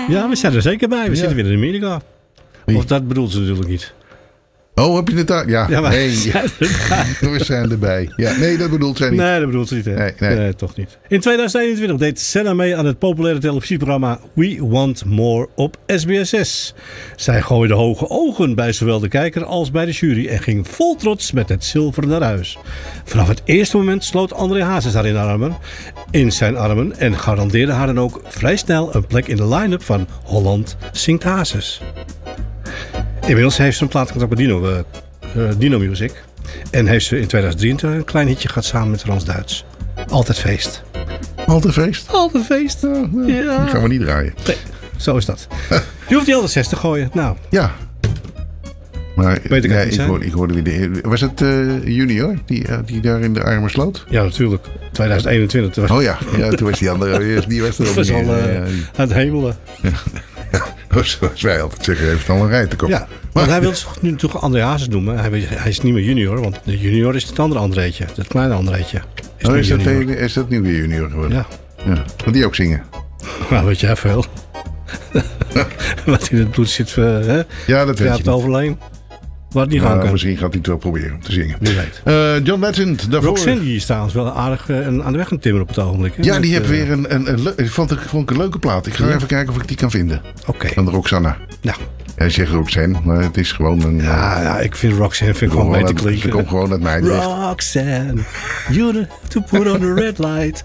Ja, we zijn er zeker bij. We zitten weer in Amerika. Of dat bedoelt ze natuurlijk niet. Oh, heb je het daar? Ja, Ja, maar nee, we zijn erbij. Ja, nee, dat bedoelt zij niet. Nee, dat bedoelt ze niet. Hè? Nee. Toch niet. In 2021 deed Senna mee aan het populaire televisieprogramma We Want More op SBS6. Zij gooide hoge ogen bij zowel de kijker als bij de jury en ging vol trots met het zilver naar huis. Vanaf het eerste moment sloot André Hazes haar in zijn armen en garandeerde haar dan ook vrij snel een plek in de line-up van Holland Zingt Hazes. Inmiddels heeft ze een plaatcontract bij Dino Music. En heeft ze in 2023 een klein hitje gehad samen met Frans Duits. Altijd feest. Altijd feest? Altijd feest. Ja. Die gaan we niet draaien. Nee, zo is dat. Je hoeft die altijd 6 te gooien. Nou. Ja. Maar weet ik hoorde weer was het Junior die daar in de armen sloot? Ja, natuurlijk. 2021. Oh ja, toen was die andere. Die was er ook was niet. Al aan het hemelen. Ja. Zoals wij altijd zeggen, hij heeft al een rij te komen. Ja, want hij wil zich nu toch André Hazes noemen. Hij is niet meer junior, want de junior is het andere Andreetje. Het kleine Andreetje. Is dat nu weer junior geworden? Ja. Kan die ook zingen? Nou, weet jij veel. Wat in het bloed zit, hè? Ja, dat weet je niet. Overleen. Wat niet gaan kan. Misschien gaat hij het wel proberen om te zingen. Wie weet. John Legend, daarvoor. Roxanne, die is trouwens wel aardig aan de weg aan timmeren op het ogenblik. Hè? Ja, die heeft weer een vond ik een leuke plaat. Ik ga even kijken of ik die kan vinden. Oké. Van Roxanne. Ja. Hij zegt Roxanne, maar het is gewoon een... Ja, ik vind Roxanne gewoon beter klinken. Ze komt gewoon uit mij. Roxanne, you to put on the red light.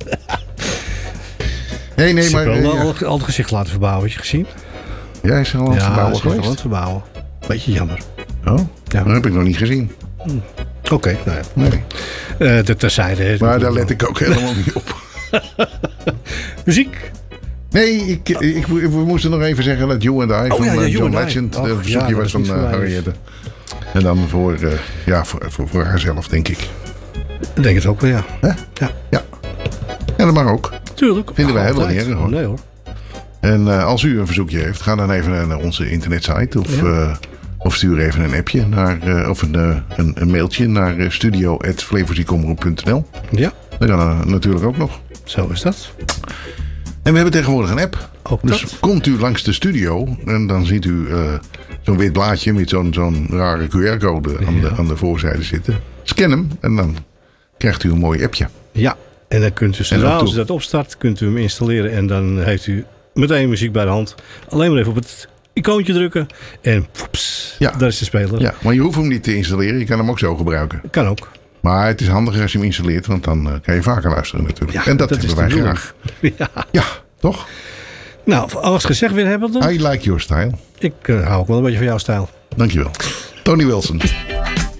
Nee, maar... Ik heb wel al het gezicht laten verbouwen, heb je gezien? Ja, is er al aan het verbouwen geweest? Ja, het verbouwen. Beetje jammer. Oh, ja. Dat heb ik nog niet gezien. Oké, nou ja. Nee. Terzijde. Maar daar let ik ook helemaal niet op. Muziek. Nee, we moesten nog even zeggen dat You and I van John Legend. Het verzoekje was van Henriette. En dan voor haarzelf, denk ik. Ik denk het ook wel, ja. Ja. En dat mag ook. Tuurlijk. Vinden wij helemaal niet erg, hoor. Nee hoor. En als u een verzoekje heeft, ga dan even naar onze internetsite. Of stuur even een appje of een mailtje naar studio@flevozikomroep.nl. Ja. Dat kan natuurlijk ook nog. Zo is dat. En we hebben tegenwoordig een app. Ook dus dat. Komt u langs de studio en dan ziet u zo'n wit blaadje met zo'n rare QR-code aan de voorzijde zitten. Scan hem en dan krijgt u een mooi appje. Ja, en dan kunt u, zodra als u dat opstart, kunt u hem installeren en dan heeft u meteen muziek bij de hand. Alleen maar even op het icoontje drukken en poeps, daar is de speler. Ja, maar je hoeft hem niet te installeren, je kan hem ook zo gebruiken. Kan ook. Maar het is handiger als je hem installeert, want dan kan je vaker luisteren natuurlijk. Ja, en dat hebben wij graag. Ja, toch? Nou, alles gezegd weer hebben dan. I like your style. Ik hou ook wel een beetje van jouw stijl. Dankjewel. Tony Wilson.